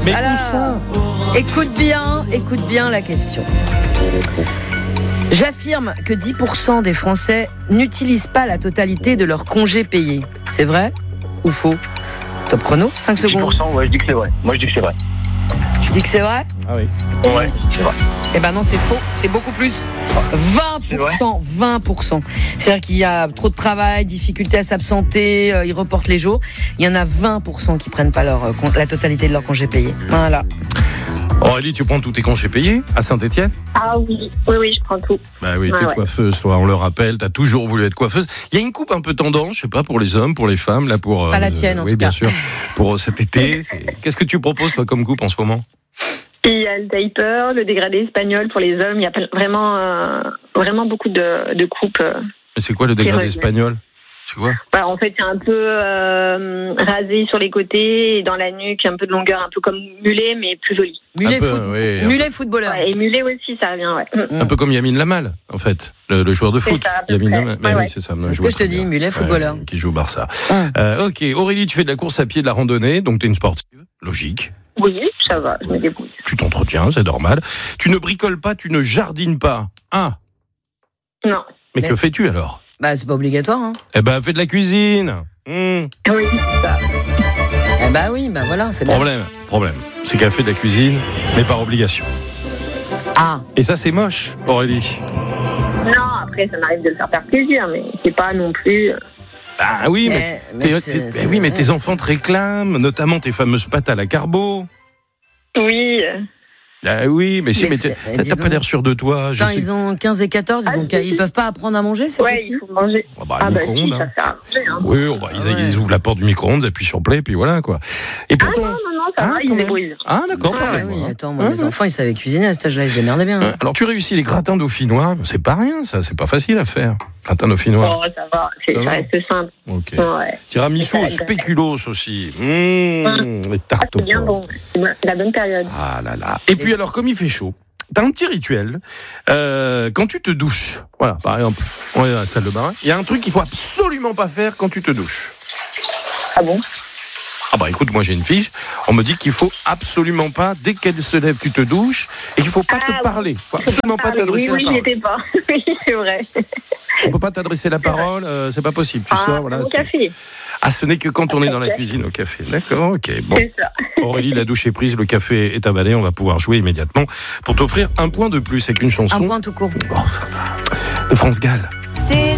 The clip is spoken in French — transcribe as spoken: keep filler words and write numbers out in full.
Mais Alors, où ça ? écoute bien, écoute bien la question. J'affirme que dix pour cent des Français n'utilisent pas la totalité de leur congé payé. C'est vrai ou faux ? Top chrono, cinq secondes. dix pour cent, ouais, je dis que c'est vrai. Moi, je dis que c'est vrai. Tu dis que c'est vrai ? Ah oui. Ouais, c'est vrai. Eh ben non, c'est faux. C'est beaucoup plus. vingt pour cent. vingt pour cent. C'est-à-dire qu'il y a trop de travail, difficulté à s'absenter, euh, ils reportent les jours. Il y en a vingt pour cent qui prennent pas leur, euh, la totalité de leur congé payé. Voilà. Aurélie, tu prends tous tes congés payés à Saint-Étienne ? Ah oui, oui, oui, je prends tout. Bah oui, Ah t'es ouais. coiffeuse, toi, on le rappelle, t'as toujours voulu être coiffeuse. Il y a une coupe un peu tendance, je sais pas, pour les hommes, pour les femmes, là, pour... Pas la tienne, en oui, tout bien cas. sûr, pour cet été. C'est... Qu'est-ce que tu proposes, toi, comme coupe en ce moment ? Il y a le taper, le dégradé espagnol pour les hommes. Il y a vraiment, euh, vraiment beaucoup de, de coupes. euh. Et c'est quoi le dégradé reviennent. espagnol ? C'est quoi ? Bah, en fait, c'est un peu euh, rasé sur les côtés et dans la nuque, un peu de longueur, un peu comme mulet, mais plus joli. Mulet, Un peu, foot... oui, un Mulet footballeur. Ouais, et mulet aussi, ça revient, ouais. Mm. Un peu comme Yamin Lamal, en fait, le, le joueur de C'est foot. ça, à peu Yamin près. Lamal, Ouais, mais oui, ouais. c'est ça. C'est ce joueur que je te très dis, bien. mulet footballeur. Ouais, qui joue au Barça. Mm. Euh, ok, Aurélie, tu fais de la course à pied, de la randonnée, donc t'es une sportive, logique. Oui, ça va, je me débrouille. Tu t'entretiens, c'est normal. Tu ne bricoles pas, tu ne jardines pas. Ah, Non. mais Mais- que fais-tu alors ? Bah, c'est pas obligatoire, hein. Eh ben, fais de la cuisine. Mmh. Oui, c'est ça. Eh bah oui, bah voilà, c'est bien. Problème, problème. C'est qu'elle fait de la cuisine, mais par obligation. Ah, Et ça, c'est moche, Aurélie. Non, après, ça m'arrive de le faire faire plaisir, mais c'est pas non plus... Ah oui, mais, mais, mais tes, c'est- tes- c'est- oui, mais tes enfants te réclament, notamment tes fameuses pâtes à la carbo. Oui. Ah oui, mais si, Mais mais, c'est- t'as dis t'as pas donc. l'air sûr de toi. Je Putain, sais. ils ont quinze et quatorze, ils, ont... Ah, ils peuvent pas apprendre à manger, ces Ouais, petits il faut manger. Ah bah, Ah le bah si, micro-ondes. ça hein. sert à manger, hein. Oui, oh, bah, ils, Ouais. ils ouvrent la porte du micro-ondes, appuient sur play, puis voilà quoi. Et Ah pourtant. non, non, non, ça Ah, va, quand ils se même. débrouillent. Ah, d'accord, Ah parle-moi. oui, attends, moi, Ah, mes ouais. enfants, ils savaient cuisiner à cet âge-là, ils se démerdaient bien. Ouais. Alors tu réussis les gratins dauphinois, c'est pas rien ça, c'est pas facile à faire. Gratins dauphinois. Oh, ça va, c'est- Ça ça va reste simple. Ok. Ouais. Tiramisu Ça au va, spéculoos aussi. Mmh, les Ah, tartes au c'est bien porc. bon, c'est bon, c'est la bonne période. Ah là là. Et puis alors, comme il fait chaud, t'as un petit rituel. Euh, quand tu te douches, voilà, par exemple, on est dans la salle de bain, il y a un truc qu'il faut absolument pas faire quand tu te douches. Ah bon? Ah bah écoute, moi j'ai une fiche, on me dit qu'il faut absolument pas, dès qu'elle se lève, tu te douches, et qu'il faut pas Ah, te parler. Faut Faut absolument pas parler. t'adresser Oui, la oui, parole. j'y étais pas. Oui, c'est vrai. On peut pas t'adresser la parole, euh, c'est pas possible. Tu Ah, sors, voilà. au c'est- café, Ah, ce n'est que quand on est dans la cuisine au café. D'accord, ok. Bon, c'est ça. Aurélie, la douche est prise, le café est avalé, on va pouvoir jouer immédiatement pour t'offrir un point de plus avec une chanson Un point tout court. Oh, ça va. de France Gall. C'est